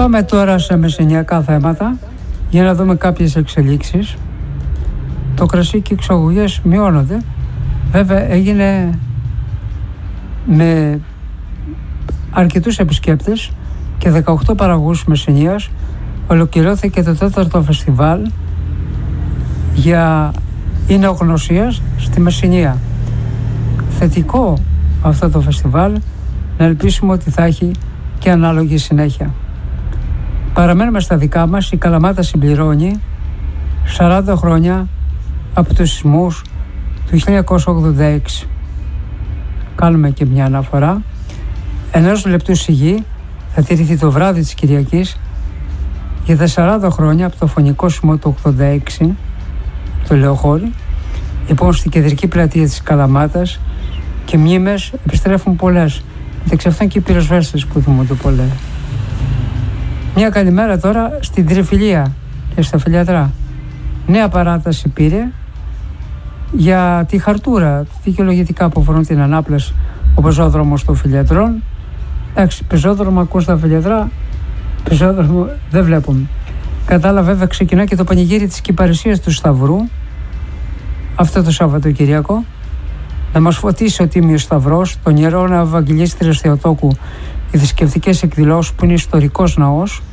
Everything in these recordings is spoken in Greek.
Πάμε τώρα σε μεσηνιακά θέματα για να δούμε κάποιες εξελίξεις. Το κρασί και οι εξαγωγές μειώνονται. Βέβαια έγινε με αρκετούς επισκέπτες και 18 παραγωγούς Μεσσηνίας. Ολοκληρώθηκε το 4ο φεστιβάλ για εινεογνωσίας στη Μεσσηνία. Θετικό αυτό το φεστιβάλ, να ελπίσουμε ότι θα έχει και ανάλογη συνέχεια. Παραμένουμε στα δικά μας. Η Καλαμάτα συμπληρώνει 40 χρόνια από τους σεισμούς του 1986. Κάνουμε και μια αναφορά. 1 λεπτού σιγή θα τηρηθεί το βράδυ της Κυριακής για τα 40 χρόνια από το φωνικό σεισμό του 86, το Λεωχώρι. Λοιπόν, στην κεντρική πλατεία της Καλαμάτας και μνήμες επιστρέφουν πολλές. μεταξύ αυτών και οι πυροσβέστες που θυμούνται πολλά. Μια καλημέρα τώρα στην Τριφυλία και στα Φιλιατρά. Νέα παράταση πήρε για τη χαρτούρα, δικαιολογητικά που αφορούν την ανάπλαση, ο πεζόδρομος των Φιλιατρών. Εντάξει, πεζόδρομο ακούς στα Φιλιατρά, πεζόδρομο δεν βλέπουμε. Κατάλαβα, βέβαια, ξεκινά και το πανηγύρι της Κυπαρισίας του Σταυρού αυτό το Σαββατοκυριακό. Να μας φωτίσει ο Τίμιος Σταυρός, τον Ιερόνα Ευαγγελίστριος Θεοτόκου, οι θρησκευτικές εκδηλώσεις που είναι ιστορικός ναός.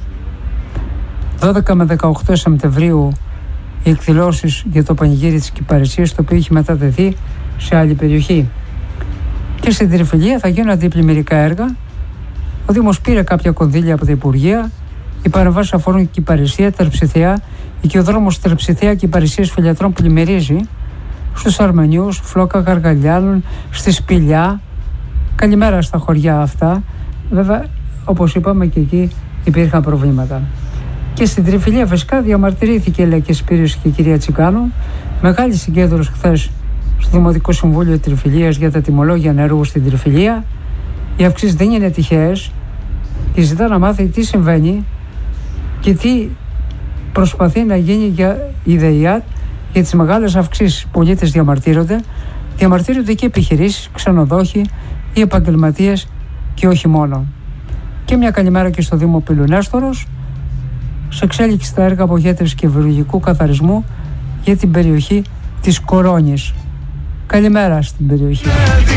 12 με 18 Σεπτεμβρίου οι εκδηλώσεις για το πανηγύρι της Κυπαρισίας, το οποίο έχει μετατεθεί σε άλλη περιοχή. Και στην Τριφυλία θα γίνουν αντιπλημμυρικά έργα. Ο Δήμος πήρε κάποια κονδύλια από τα Υπουργεία. Οι παρεμβάσεις αφορούν Κυπαρισία, Τερψιθέα, οικειοδρόμος Τερψιθέα Κυπαρισίας Φιλιατρών πλημμυρίζει στους Αρμενιούς, Φλόκα Γαργαλιάνων, στη Σπηλιά. Καλημέρα στα χωριά αυτά. Βέβαια, όπως είπαμε, και εκεί υπήρχαν προβλήματα. Και στην Τριφυλία φυσικά διαμαρτυρήθηκε η Λαϊκή Σπύρος και η κυρία Τσικάνου. Μεγάλη συγκέντρωση χθες στο Δημοτικό Συμβούλιο Τριφυλίας για τα τιμολόγια νερού στην Τριφυλία. Οι αυξήσεις δεν είναι τυχαίες και ζητά να μάθει τι συμβαίνει και τι προσπαθεί να γίνει για η ΔΕΙΑΤ για τις μεγάλες αυξήσεις. Οι πολίτες διαμαρτύρονται και επιχειρήσεις, ξενοδόχοι, οι επαγγελματίες και όχι μόνο. Και μια καλημέρα και στο Δήμο Πυλουνέστορος. Σε εξέλιξη τα έργα απογέτευσης και βιολογικού καθαρισμού για την περιοχή της Κορώνης. Καλημέρα στην περιοχή.